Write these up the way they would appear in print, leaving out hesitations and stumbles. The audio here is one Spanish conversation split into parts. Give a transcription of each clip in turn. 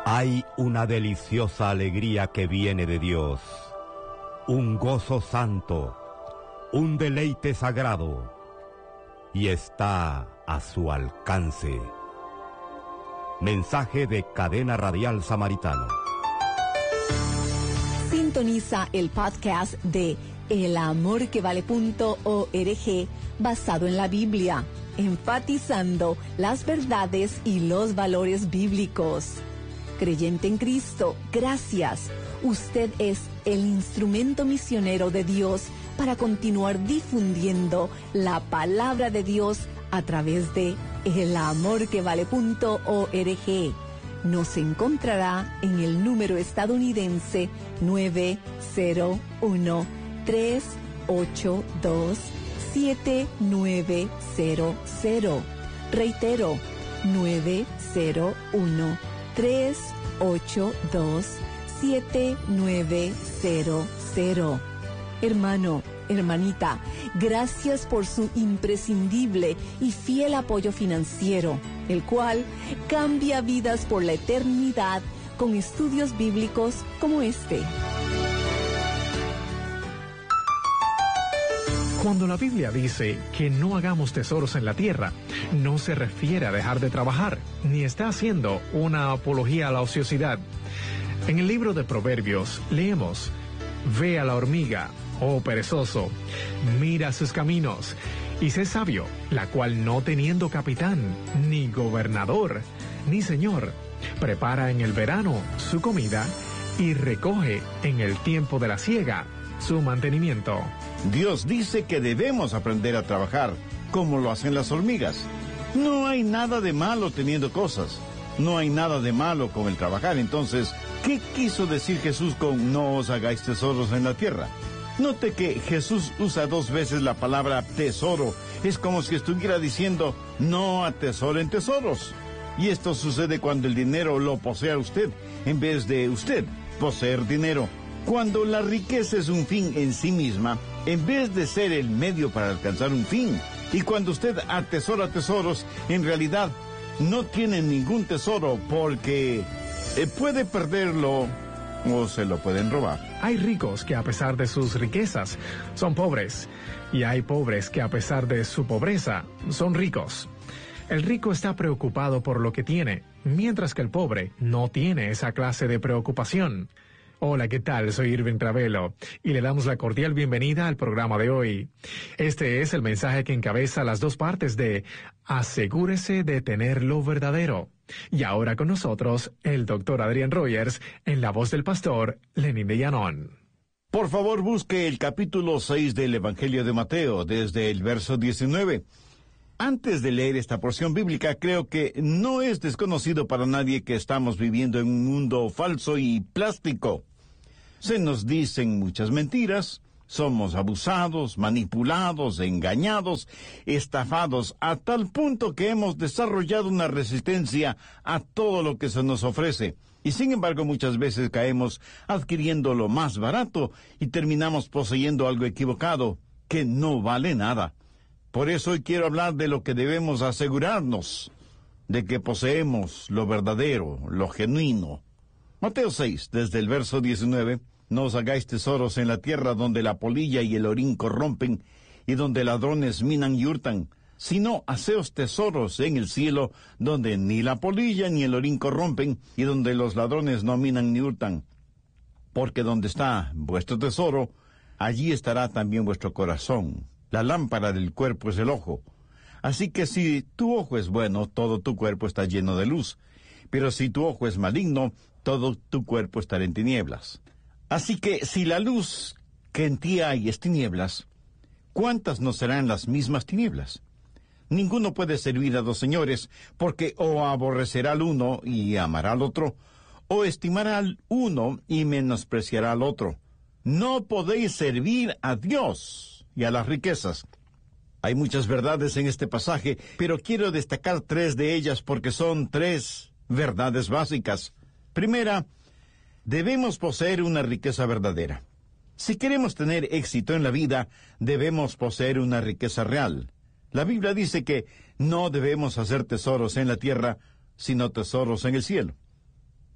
Hay una deliciosa alegría que viene de Dios, un gozo santo, un deleite sagrado, y está a su alcance. Mensaje de Cadena Radial Samaritano. Sintoniza el podcast de elamorquevale.org basado en la Biblia, enfatizando las verdades y los valores bíblicos. Creyente en Cristo, gracias. Usted es el instrumento misionero de Dios para continuar difundiendo la palabra de Dios a través de elamorquevale.org. Nos encontrará en el número estadounidense 901-382-7900. Reitero, 901-382-7900. Hermano, hermanita, gracias por su imprescindible y fiel apoyo financiero, el cual cambia vidas por la eternidad con estudios bíblicos como este. Cuando la Biblia dice que no hagamos tesoros en la tierra, no se refiere a dejar de trabajar, ni está haciendo una apología a la ociosidad. En el libro de Proverbios leemos: ve a la hormiga, oh perezoso, mira sus caminos, y sé sabio, la cual no teniendo capitán, ni gobernador, ni señor, prepara en el verano su comida y recoge en el tiempo de la siega su mantenimiento. Dios dice que debemos aprender a trabajar, como lo hacen las hormigas. No hay nada de malo teniendo cosas. No hay nada de malo con el trabajar. Entonces, ¿qué quiso decir Jesús con no os hagáis tesoros en la tierra? Note que Jesús usa 2 veces la palabra tesoro. Es como si estuviera diciendo, no atesoren tesoros. Y esto sucede cuando el dinero lo posea usted, en vez de usted poseer dinero. Cuando la riqueza es un fin en sí misma, en vez de ser el medio para alcanzar un fin. Y cuando usted atesora tesoros, en realidad no tiene ningún tesoro porque puede perderlo o se lo pueden robar. Hay ricos que a pesar de sus riquezas son pobres, y hay pobres que a pesar de su pobreza son ricos. El rico está preocupado por lo que tiene, mientras que el pobre no tiene esa clase de preocupación. Hola, ¿qué tal? Soy Irving Travelo y le damos la cordial bienvenida al programa de hoy. Este es el mensaje que encabeza las 2 partes de Asegúrese de tener lo verdadero. Y ahora con nosotros, el Dr. Adrián Rogers, en la voz del pastor Lenín de Llanón. Por favor, busque el capítulo 6 del Evangelio de Mateo, desde el verso 19. Antes de leer esta porción bíblica, creo que no es desconocido para nadie que estamos viviendo en un mundo falso y plástico. Se nos dicen muchas mentiras, somos abusados, manipulados, engañados, estafados, a tal punto que hemos desarrollado una resistencia a todo lo que se nos ofrece. Y sin embargo, muchas veces caemos adquiriendo lo más barato y terminamos poseyendo algo equivocado, que no vale nada. Por eso hoy quiero hablar de lo que debemos asegurarnos, de que poseemos lo verdadero, lo genuino. Mateo 6, desde el verso 19, no os hagáis tesoros en la tierra donde la polilla y el orín corrompen, y donde ladrones minan y hurtan, sino haceos tesoros en el cielo, donde ni la polilla ni el orín corrompen, y donde los ladrones no minan ni hurtan. Porque donde está vuestro tesoro, allí estará también vuestro corazón. La lámpara del cuerpo es el ojo. Así que si tu ojo es bueno, todo tu cuerpo está lleno de luz. Pero si tu ojo es maligno, todo tu cuerpo estará en tinieblas. Así que si la luz que en ti hay es tinieblas, ¿cuántas no serán las mismas tinieblas? Ninguno puede servir a 2 señores, porque o aborrecerá al uno y amará al otro, o estimará al uno y menospreciará al otro. No podéis servir a Dios y a las riquezas. Hay muchas verdades en este pasaje, pero quiero destacar 3 de ellas porque son 3 verdades básicas. Primera, debemos poseer una riqueza verdadera. Si queremos tener éxito en la vida, debemos poseer una riqueza real. La Biblia dice que no debemos hacer tesoros en la tierra, sino tesoros en el cielo.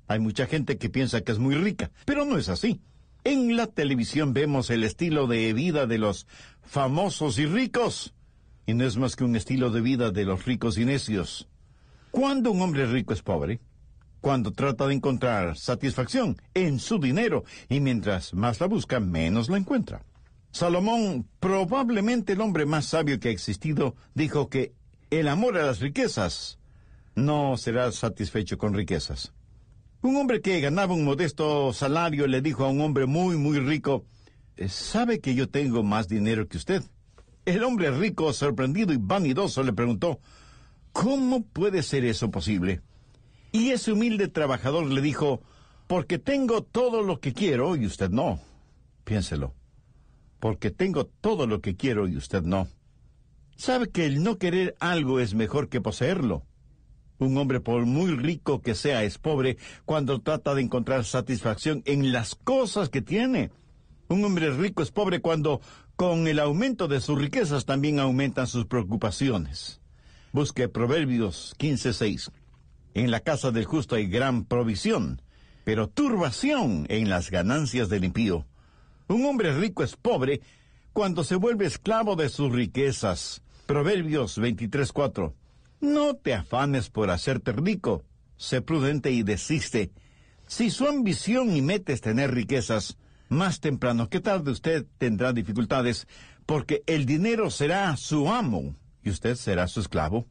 Hay mucha gente que piensa que es muy rica, pero no es así. En la televisión vemos el estilo de vida de los famosos y ricos, y no es más que un estilo de vida de los ricos y necios. ¿Cuándo un hombre rico es pobre? Cuando trata de encontrar satisfacción en su dinero, y mientras más la busca, menos la encuentra. Salomón, probablemente el hombre más sabio que ha existido, dijo que el amor a las riquezas no será satisfecho con riquezas. Un hombre que ganaba un modesto salario le dijo a un hombre muy, muy rico, ¿sabe que yo tengo más dinero que usted? El hombre rico, sorprendido y vanidoso, le preguntó, ¿cómo puede ser eso posible? Y ese humilde trabajador le dijo, porque tengo todo lo que quiero y usted no. Piénselo. Porque tengo todo lo que quiero y usted no. ¿Sabe que el no querer algo es mejor que poseerlo? Un hombre, por muy rico que sea, es pobre cuando trata de encontrar satisfacción en las cosas que tiene. Un hombre rico es pobre cuando, con el aumento de sus riquezas, también aumentan sus preocupaciones. Busque Proverbios 15:6. En la casa del justo hay gran provisión, pero turbación en las ganancias del impío. Un hombre rico es pobre cuando se vuelve esclavo de sus riquezas. Proverbios 23:4. No te afanes por hacerte rico, sé prudente y desiste. Si su ambición y meta es tener riquezas, más temprano que tarde usted tendrá dificultades, porque el dinero será su amo y usted será su esclavo.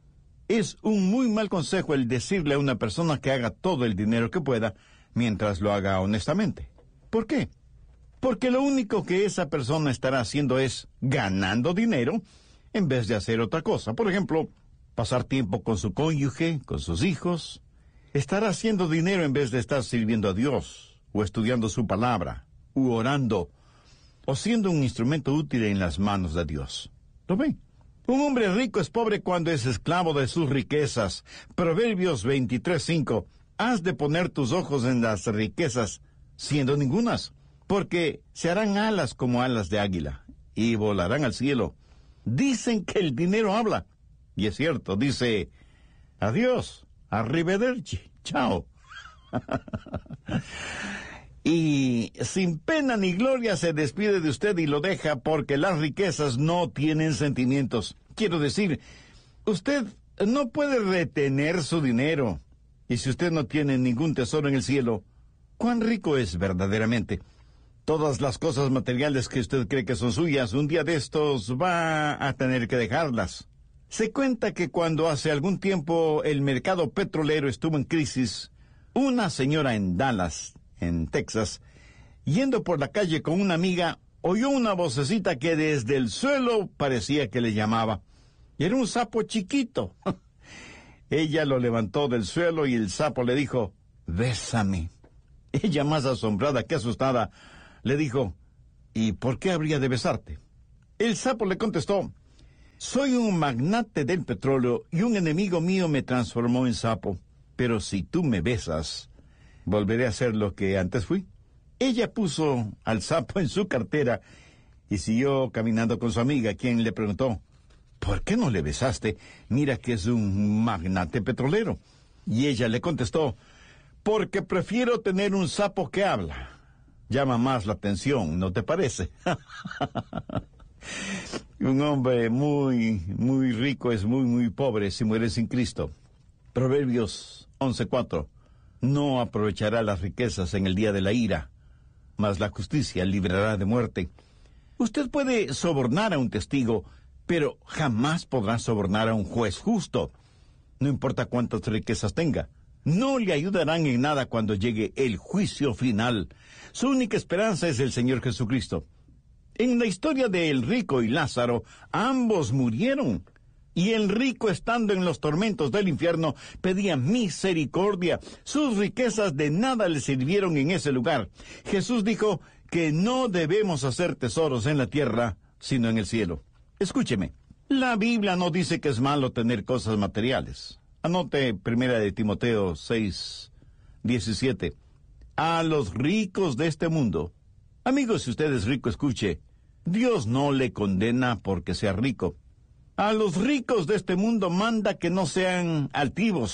Es un muy mal consejo el decirle a una persona que haga todo el dinero que pueda, mientras lo haga honestamente. ¿Por qué? Porque lo único que esa persona estará haciendo es ganando dinero, en vez de hacer otra cosa. Por ejemplo, pasar tiempo con su cónyuge, con sus hijos. Estará haciendo dinero en vez de estar sirviendo a Dios, o estudiando su palabra, u orando, o siendo un instrumento útil en las manos de Dios. ¿Lo ven? Un hombre rico es pobre cuando es esclavo de sus riquezas. Proverbios 23:5. Has de poner tus ojos en las riquezas, siendo ningunas, porque se harán alas como alas de águila, y volarán al cielo. Dicen que el dinero habla. Y es cierto, dice, adiós, arrivederci, chao. Y sin pena ni gloria se despide de usted y lo deja porque las riquezas no tienen sentimientos. Quiero decir, usted no puede retener su dinero. Y si usted no tiene ningún tesoro en el cielo, ¿cuán rico es verdaderamente? Todas las cosas materiales que usted cree que son suyas, un día de estos va a tener que dejarlas. Se cuenta que cuando hace algún tiempo el mercado petrolero estuvo en crisis, una señora en Dallas, en Texas, yendo por la calle con una amiga, oyó una vocecita que desde el suelo parecía que le llamaba. Y era un sapo chiquito. Ella lo levantó del suelo y el sapo le dijo, bésame. Ella, más asombrada que asustada, le dijo, ¿y por qué habría de besarte? El sapo le contestó, soy un magnate del petróleo y un enemigo mío me transformó en sapo, pero si tú me besas, volveré a ser lo que antes fui. Ella puso al sapo en su cartera y siguió caminando con su amiga, quien le preguntó, ¿por qué no le besaste? Mira que es un magnate petrolero. Y ella le contestó, porque prefiero tener un sapo que habla. Llama más la atención, ¿no te parece? Un hombre muy, muy rico es muy, muy pobre si muere sin Cristo. Proverbios 11:4. No aprovechará las riquezas en el día de la ira, mas la justicia librará de muerte. Usted puede sobornar a un testigo, pero jamás podrá sobornar a un juez justo. No importa cuántas riquezas tenga. No le ayudarán en nada cuando llegue el juicio final. Su única esperanza es el Señor Jesucristo. En la historia de el rico y Lázaro, ambos murieron. Y el rico, estando en los tormentos del infierno, pedía misericordia. Sus riquezas de nada le sirvieron en ese lugar. Jesús dijo que no debemos hacer tesoros en la tierra, sino en el cielo. Escúcheme, la Biblia no dice que es malo tener cosas materiales. Anote 1 Timoteo 6:17. A los ricos de este mundo. Amigos, si usted es rico, escuche. Dios no le condena porque sea rico. A los ricos de este mundo manda que no sean altivos,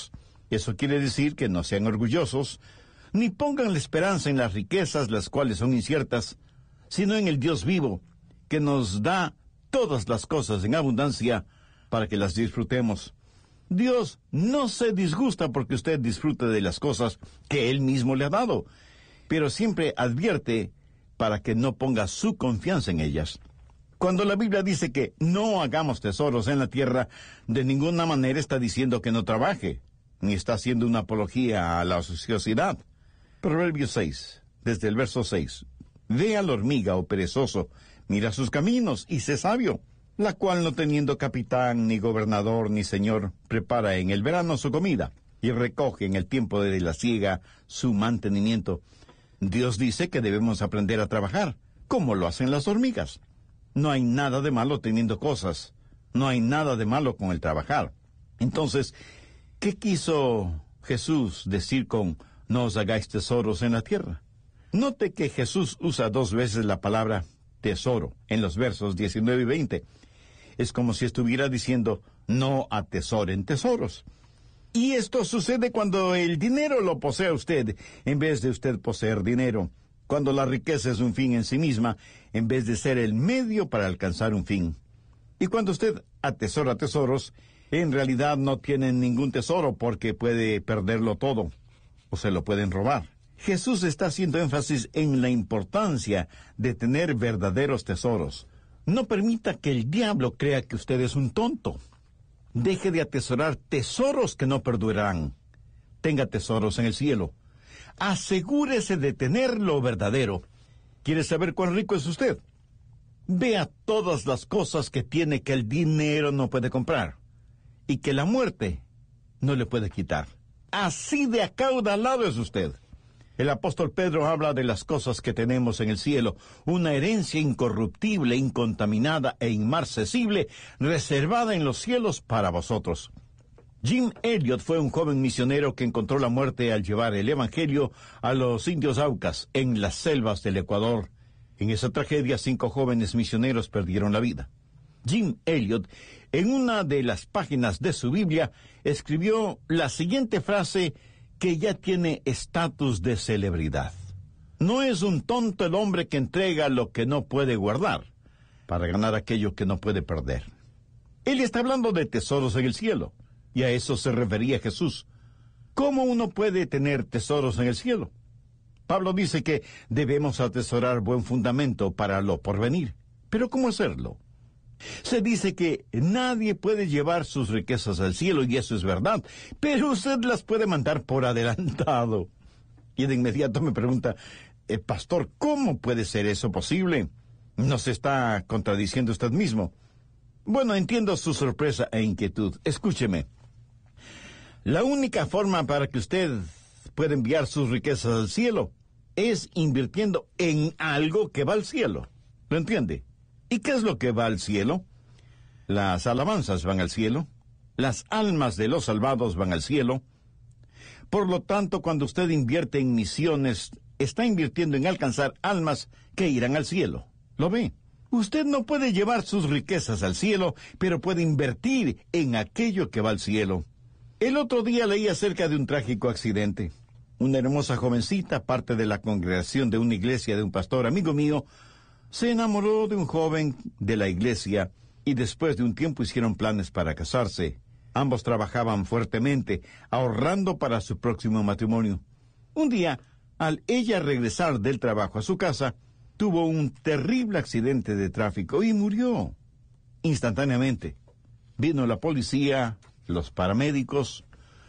Eso quiere decir que no sean orgullosos, ni pongan la esperanza en las riquezas, las cuales son inciertas, sino en el Dios vivo, que nos da todas las cosas en abundancia para que las disfrutemos. Dios no se disgusta porque usted disfrute de las cosas que Él mismo le ha dado, pero siempre advierte para que no ponga su confianza en ellas. Cuando la Biblia dice que no hagamos tesoros en la tierra, de ninguna manera está diciendo que no trabaje, ni está haciendo una apología a la ociosidad. Proverbios 6, desde el verso 6. Ve a la hormiga, oh perezoso, mira sus caminos y sé sabio, la cual no teniendo capitán, ni gobernador, ni señor, prepara en el verano su comida, y recoge en el tiempo de la siega su mantenimiento. Dios dice que debemos aprender a trabajar, como lo hacen las hormigas. No hay nada de malo teniendo cosas, no hay nada de malo con el trabajar. Entonces, ¿qué quiso Jesús decir con no os hagáis tesoros en la tierra? Note que Jesús usa 2 veces la palabra tesoro en los versos 19 y 20. Es como si estuviera diciendo no atesoren tesoros. Y esto sucede cuando el dinero lo posee usted, en vez de usted poseer dinero. Cuando la riqueza es un fin en sí misma, en vez de ser el medio para alcanzar un fin. Y cuando usted atesora tesoros, en realidad no tiene ningún tesoro porque puede perderlo todo, o se lo pueden robar. Jesús está haciendo énfasis en la importancia de tener verdaderos tesoros. No permita que el diablo crea que usted es un tonto. Deje de atesorar tesoros que no perdurarán. Tenga tesoros en el cielo. Asegúrese de tener lo verdadero. ¿Quiere saber cuán rico es usted? Vea todas las cosas que tiene que el dinero no puede comprar y que la muerte no le puede quitar. Así de acaudalado es usted. El apóstol Pedro habla de las cosas que tenemos en el cielo, una herencia incorruptible, incontaminada e inmarcesible, reservada en los cielos para vosotros. Jim Elliot fue un joven misionero que encontró la muerte al llevar el Evangelio a los indios Aucas en las selvas del Ecuador. En esa tragedia, 5 jóvenes misioneros perdieron la vida. Jim Elliot, en una de las páginas de su Biblia, escribió la siguiente frase que ya tiene estatus de celebridad. No es un tonto el hombre que entrega lo que no puede guardar para ganar aquello que no puede perder. Él está hablando de tesoros en el cielo. Y a eso se refería Jesús. ¿Cómo uno puede tener tesoros en el cielo? Pablo dice que debemos atesorar buen fundamento para lo porvenir. ¿Pero cómo hacerlo? Se dice que nadie puede llevar sus riquezas al cielo, y eso es verdad, pero usted las puede mandar por adelantado. Y de inmediato me pregunta, pastor, ¿cómo puede ser eso posible? ¿No se está contradiciendo usted mismo? Bueno, entiendo su sorpresa e inquietud. Escúcheme. La única forma para que usted pueda enviar sus riquezas al cielo es invirtiendo en algo que va al cielo. ¿Lo entiende? ¿Y qué es lo que va al cielo? Las alabanzas van al cielo. Las almas de los salvados van al cielo. Por lo tanto, cuando usted invierte en misiones, está invirtiendo en alcanzar almas que irán al cielo. ¿Lo ve? Usted no puede llevar sus riquezas al cielo, pero puede invertir en aquello que va al cielo. El otro día leí acerca de un trágico accidente. Una hermosa jovencita, parte de la congregación de una iglesia de un pastor amigo mío, se enamoró de un joven de la iglesia y después de un tiempo hicieron planes para casarse. Ambos trabajaban fuertemente, ahorrando para su próximo matrimonio. Un día, al ella regresar del trabajo a su casa, tuvo un terrible accidente de tráfico y murió instantáneamente. Vino la policía, los paramédicos.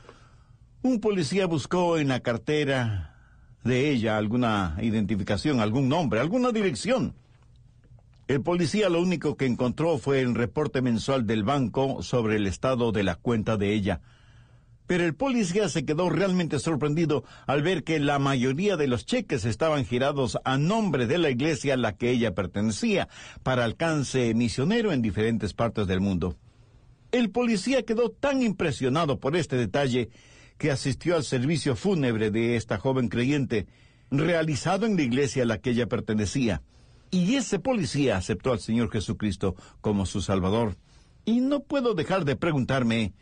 Un policía buscó en la cartera de ella alguna identificación, algún nombre, alguna dirección. El policía lo único que encontró fue el reporte mensual del banco sobre el estado de la cuenta de ella. Pero el policía se quedó realmente sorprendido al ver que la mayoría de los cheques estaban girados a nombre de la iglesia a la que ella pertenecía, para alcance misionero en diferentes partes del mundo. El policía quedó tan impresionado por este detalle que asistió al servicio fúnebre de esta joven creyente, realizado en la iglesia a la que ella pertenecía. Y ese policía aceptó al Señor Jesucristo como su Salvador. Y no puedo dejar de preguntarme,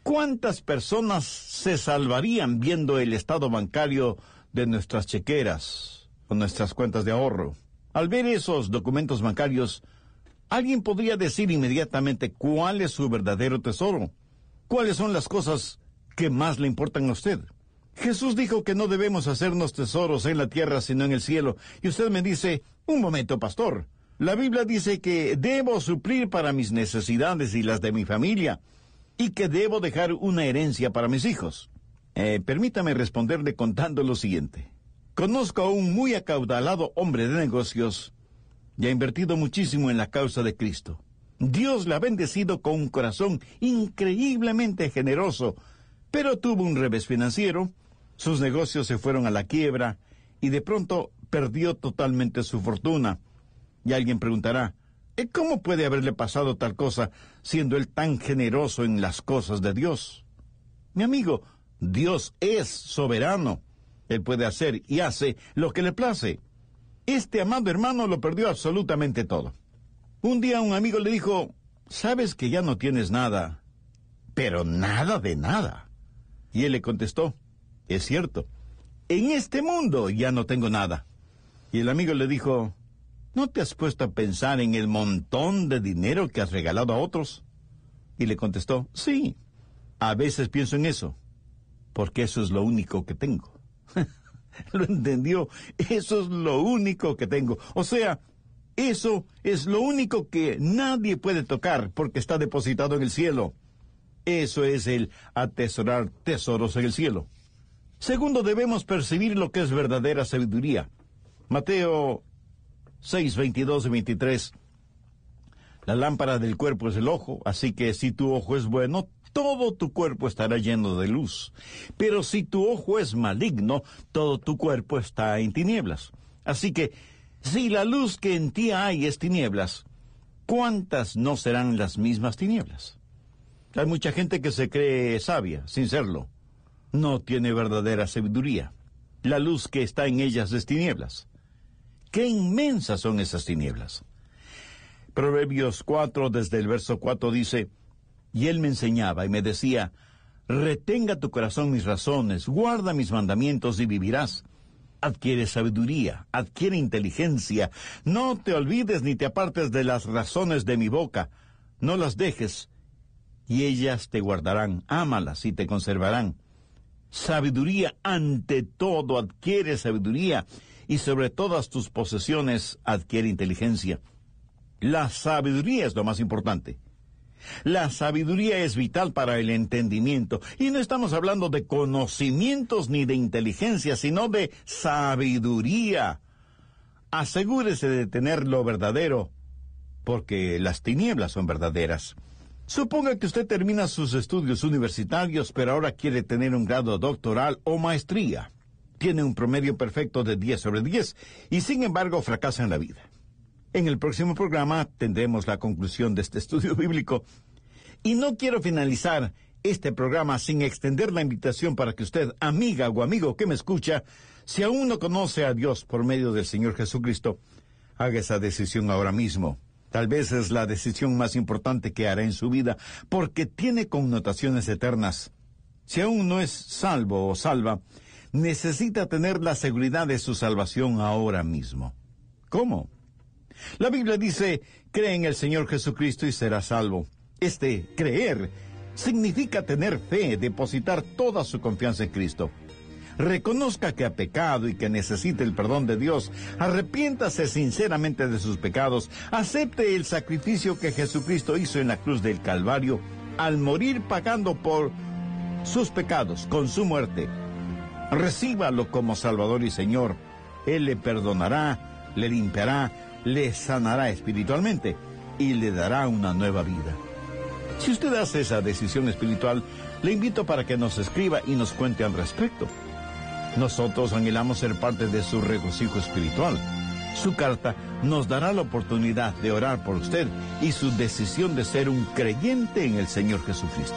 ¿Cuántas personas se salvarían viendo el estado bancario de nuestras chequeras o nuestras cuentas de ahorro? Al ver esos documentos bancarios, alguien podría decir inmediatamente cuál es su verdadero tesoro. ¿Cuáles son las cosas que más le importan a usted? Jesús dijo que no debemos hacernos tesoros en la tierra, sino en el cielo. Y usted me dice, un momento, pastor. La Biblia dice que debo suplir para mis necesidades y las de mi familia, y que debo dejar una herencia para mis hijos. Permítame responderle contando lo siguiente. Conozco a un muy acaudalado hombre de negocios y ha invertido muchísimo en la causa de Cristo. Dios le ha bendecido con un corazón increíblemente generoso, pero tuvo un revés financiero, sus negocios se fueron a la quiebra y de pronto perdió totalmente su fortuna. Y alguien preguntará, ¿cómo puede haberle pasado tal cosa siendo él tan generoso en las cosas de Dios? Mi amigo, Dios es soberano. Él puede hacer y hace lo que le place. Este amado hermano lo perdió absolutamente todo. Un día un amigo le dijo, ¿sabes que ya no tienes nada? Pero nada de nada. Y él le contestó, es cierto, en este mundo ya no tengo nada. Y el amigo le dijo, ¿no te has puesto a pensar en el montón de dinero que has regalado a otros? Y le contestó, sí, a veces pienso en eso, porque eso es lo único que tengo. ¿Lo entendió? Eso es lo único que tengo. O sea, eso es lo único que nadie puede tocar porque está depositado en el cielo. Eso es el atesorar tesoros en el cielo. Segundo, debemos percibir lo que es verdadera sabiduría. Mateo 6, 22 y 23. La lámpara del cuerpo es el ojo, así que si tu ojo es bueno, todo tu cuerpo estará lleno de luz. Pero si tu ojo es maligno, todo tu cuerpo está en tinieblas. Así que, si la luz que en ti hay es tinieblas, ¿cuántas no serán las mismas tinieblas? Hay mucha gente que se cree sabia, sin serlo. No tiene verdadera sabiduría. La luz que está en ellas es tinieblas. ¡Qué inmensas son esas tinieblas! Proverbios 4, desde el verso 4 dice, y él me enseñaba y me decía, retenga tu corazón mis razones, guarda mis mandamientos y vivirás. Adquiere sabiduría, adquiere inteligencia, no te olvides ni te apartes de las razones de mi boca, no las dejes, y ellas te guardarán, ámalas y te conservarán. Sabiduría ante todo, adquiere sabiduría, y sobre todas tus posesiones adquiere inteligencia. La sabiduría es lo más importante. La sabiduría es vital para el entendimiento, y no estamos hablando de conocimientos ni de inteligencia, sino de sabiduría. Asegúrese de tener lo verdadero, porque las tinieblas son verdaderas. Suponga que usted termina sus estudios universitarios, pero ahora quiere tener un grado doctoral o maestría. Tiene un promedio perfecto de 10 sobre 10, y sin embargo fracasa en la vida. En el próximo programa tendremos la conclusión de este estudio bíblico. Y no quiero finalizar este programa sin extender la invitación para que usted, amiga o amigo que me escucha, si aún no conoce a Dios por medio del Señor Jesucristo, haga esa decisión ahora mismo. Tal vez es la decisión más importante que hará en su vida, porque tiene connotaciones eternas. Si aún no es salvo o salva, necesita tener la seguridad de su salvación ahora mismo. ¿Cómo? La Biblia dice, cree en el Señor Jesucristo y será salvo. Creer, significa tener fe, depositar toda su confianza en Cristo. Reconozca que ha pecado y que necesita el perdón de Dios. Arrepiéntase sinceramente de sus pecados. Acepte el sacrificio que Jesucristo hizo en la cruz del Calvario al morir pagando por sus pecados con su muerte. Recíbalo como Salvador y Señor. Él le perdonará, le limpiará, le sanará espiritualmente y le dará una nueva vida. Si usted hace esa decisión espiritual, le invito para que nos escriba y nos cuente al respecto. Nosotros anhelamos ser parte de su regocijo espiritual. Su carta nos dará la oportunidad de orar por usted y su decisión de ser un creyente en el Señor Jesucristo.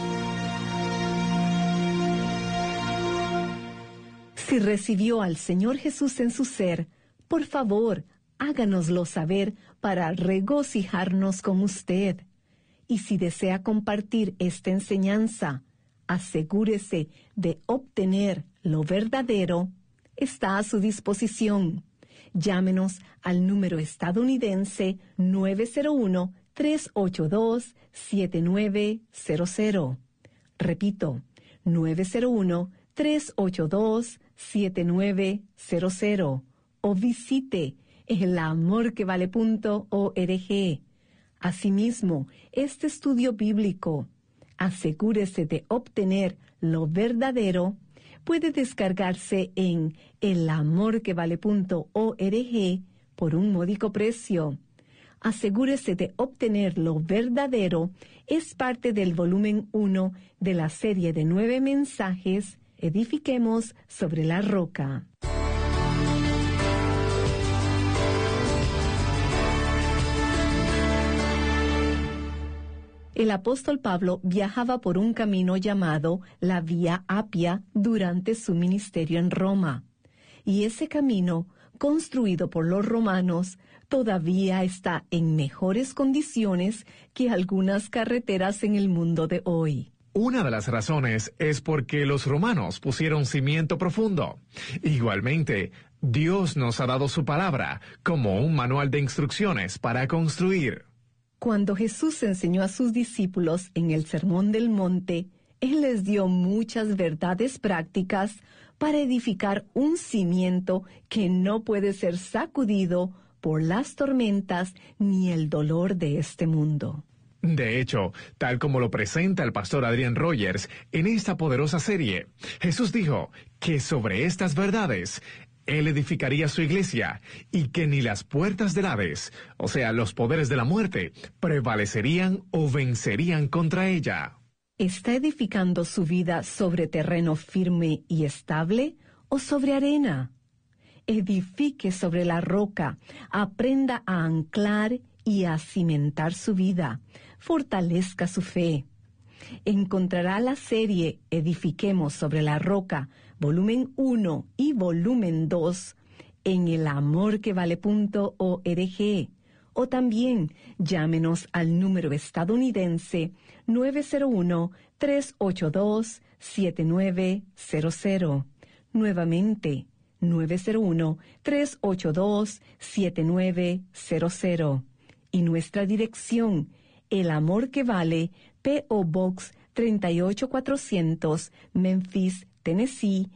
Si recibió al Señor Jesús en su ser, por favor, háganoslo saber para regocijarnos con usted. Y si desea compartir esta enseñanza, asegúrese de obtener lo verdadero. Está a su disposición. Llámenos al número estadounidense 901-382-7900. Repito, 901-382-7900. O visite elamorquevale.org. Asimismo, este estudio bíblico, asegúrese de obtener lo verdadero, puede descargarse en elamorquevale.org por un módico precio. Asegúrese de obtener lo verdadero es parte del volumen 1 de la serie de 9 mensajes Edifiquemos sobre la roca. El apóstol Pablo viajaba por un camino llamado la Vía Apia durante su ministerio en Roma. Y ese camino, construido por los romanos, todavía está en mejores condiciones que algunas carreteras en el mundo de hoy. Una de las razones es porque los romanos pusieron cimiento profundo. Igualmente, Dios nos ha dado su palabra como un manual de instrucciones para construir. Cuando Jesús enseñó a sus discípulos en el Sermón del Monte, Él les dio muchas verdades prácticas para edificar un cimiento que no puede ser sacudido por las tormentas ni el dolor de este mundo. De hecho, tal como lo presenta el pastor Adrian Rogers en esta poderosa serie, Jesús dijo que sobre estas verdades Él edificaría su iglesia y que ni las puertas del Hades, o sea, los poderes de la muerte, prevalecerían o vencerían contra ella. ¿Está edificando su vida sobre terreno firme y estable o sobre arena? Edifique sobre la roca, aprenda a anclar y a cimentar su vida, fortalezca su fe. Encontrará la serie Edifiquemos sobre la roca, volumen 1 y volumen 2, en elamorquevale.org. O también llámenos al número estadounidense 901-382-7900. Nuevamente, 901-382-7900. Y nuestra dirección, El Amor que Vale, P.O. Box 38400, Memphis, Tennessee,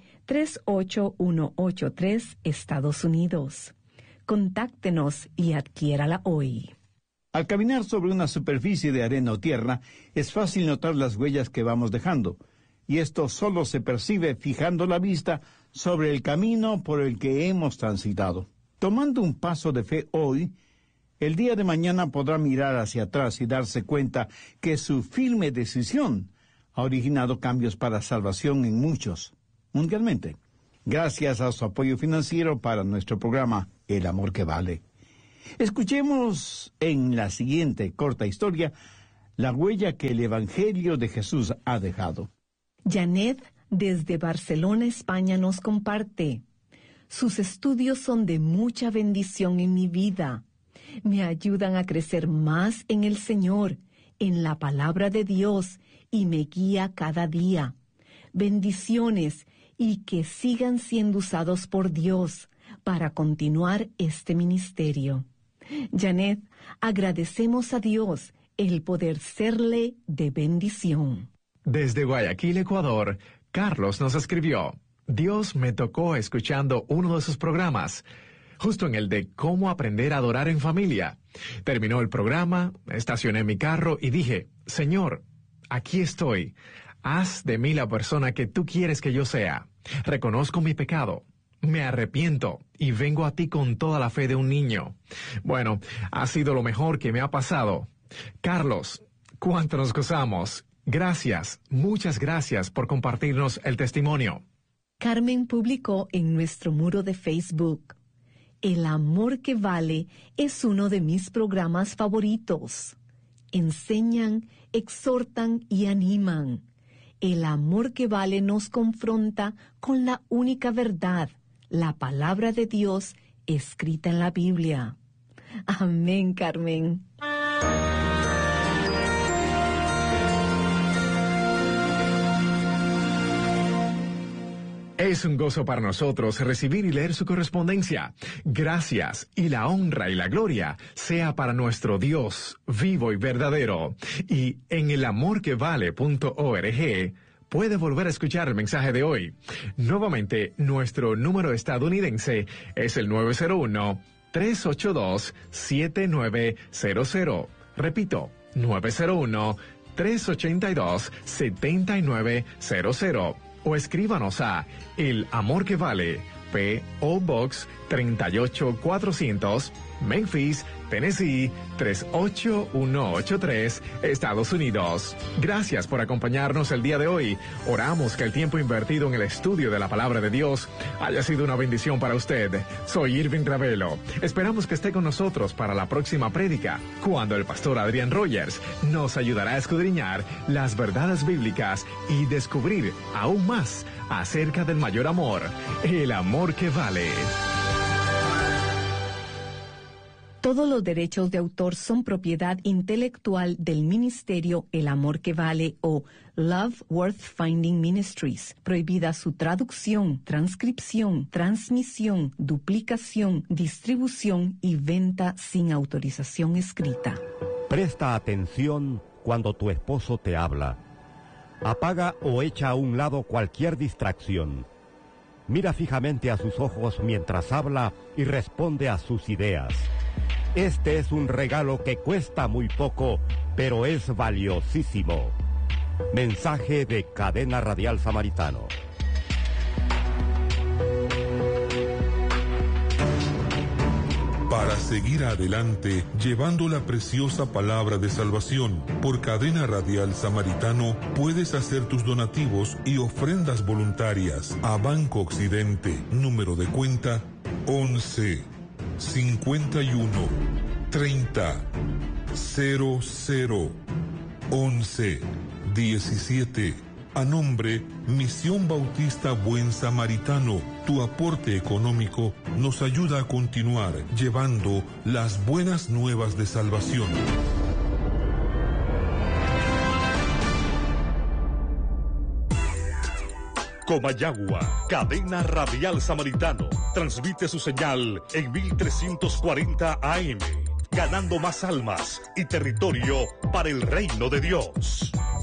38183, Estados Unidos. Contáctenos y adquiérala hoy. Al caminar sobre una superficie de arena o tierra, es fácil notar las huellas que vamos dejando, y esto solo se percibe fijando la vista sobre el camino por el que hemos transitado. Tomando un paso de fe hoy, el día de mañana podrá mirar hacia atrás y darse cuenta que su firme decisión ha originado cambios para salvación en muchos, mundialmente, gracias a su apoyo financiero para nuestro programa El Amor que Vale. Escuchemos en la siguiente corta historia la huella que el Evangelio de Jesús ha dejado. Janet, desde Barcelona, España, nos comparte: sus estudios son de mucha bendición en mi vida. Me ayudan a crecer más en el Señor, en la palabra de Dios, y me guía cada día. Bendiciones, y que sigan siendo usados por Dios para continuar este ministerio. Janet, agradecemos a Dios el poder serle de bendición. Desde Guayaquil, Ecuador, Carlos nos escribió: Dios me tocó escuchando uno de sus programas, justo en el de cómo aprender a adorar en familia. Terminó el programa, estacioné mi carro y dije: Señor, aquí estoy. Haz de mí la persona que tú quieres que yo sea. Reconozco mi pecado. Me arrepiento y vengo a ti con toda la fe de un niño. Bueno, ha sido lo mejor que me ha pasado. Carlos, cuánto nos gozamos. Gracias, muchas gracias por compartirnos el testimonio. Carmen publicó en nuestro muro de Facebook: El Amor que Vale es uno de mis programas favoritos. Enseñan, exhortan y animan. El Amor que Vale nos confronta con la única verdad, la palabra de Dios escrita en la Biblia. Amén, Carmen. Es un gozo para nosotros recibir y leer su correspondencia. Gracias, y la honra y la gloria sea para nuestro Dios vivo y verdadero. Y en elamorquevale.org puede volver a escuchar el mensaje de hoy. Nuevamente, nuestro número estadounidense es el 901-382-7900. Repito, 901-382-7900. O escríbanos a El Amor que Vale, P.O. Box 38400, Memphis, Tennessee 38183, Estados Unidos. Gracias por acompañarnos el día de hoy. Oramos que el tiempo invertido en el estudio de la palabra de Dios haya sido una bendición para usted. Soy Irving Ravelo. Esperamos que esté con nosotros para la próxima prédica, cuando el pastor Adrian Rogers nos ayudará a escudriñar las verdades bíblicas y descubrir aún más acerca del mayor amor, el amor que vale. Todos los derechos de autor son propiedad intelectual del ministerio El Amor que Vale o Love Worth Finding Ministries. Prohibida su traducción, transcripción, transmisión, duplicación, distribución y venta sin autorización escrita. Presta atención cuando tu esposo te habla. Apaga o echa a un lado cualquier distracción. Mira fijamente a sus ojos mientras habla y responde a sus ideas. Este es un regalo que cuesta muy poco, pero es valiosísimo. Mensaje de Cadena Radial Samaritano. Para seguir adelante, llevando la preciosa palabra de salvación por Cadena Radial Samaritano, puedes hacer tus donativos y ofrendas voluntarias a Banco Occidente, número de cuenta 11 51 30 00 11 17. A nombre Misión Bautista Buen Samaritano, tu aporte económico nos ayuda a continuar llevando las buenas nuevas de salvación. Comayagua, Cadena Radial Samaritano, transmite su señal en 1340 AM, ganando más almas y territorio para el reino de Dios.